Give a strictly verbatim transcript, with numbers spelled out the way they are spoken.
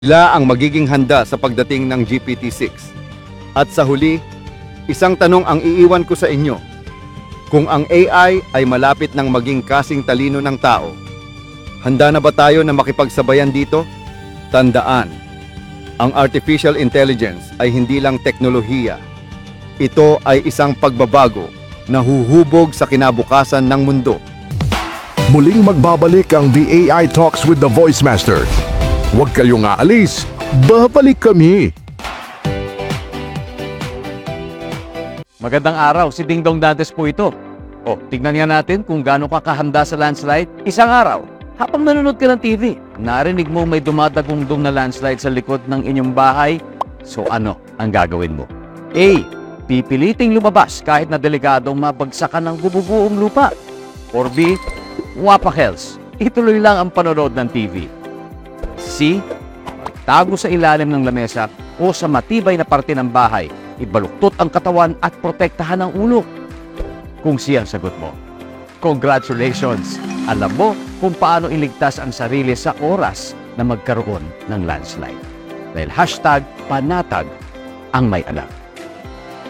Sila ang magiging handa sa pagdating ng G P T six. At sa huli, isang tanong ang iiwan ko sa inyo. Kung ang A I ay malapit ng maging kasing talino ng tao, handa na ba tayo na makipagsabayan dito? Tandaan, ang artificial intelligence ay hindi lang teknolohiya. Ito ay isang pagbabago na huhubog sa kinabukasan ng mundo. Muling magbabalik ang The A I Talks with the Voice Master. Huwag kayong aalis, babalik kami! Magandang araw, si Ding Dong Dantes po ito. O, tignan nga natin kung gaano ka kahanda sa landslide. Isang araw, habang nanonood ka ng T V, narinig mo may dumadagundong na landslide sa likod ng inyong bahay. So ano ang gagawin mo? A. Pipiliting lumabas kahit na delikadong mabagsakan ng bububuong lupa. Or B. Wapakels, ituloy lang ang panonood ng T V. C. Tago sa ilalim ng lamesa o sa matibay na parte ng bahay, ibaluktot ang katawan at protektahan ang ulo. Kung siya ang sagot mo, congratulations! Alam mo kung paano iligtas ang sarili sa oras na magkaroon ng landslide. Dahil hashtag panatag ang may anak.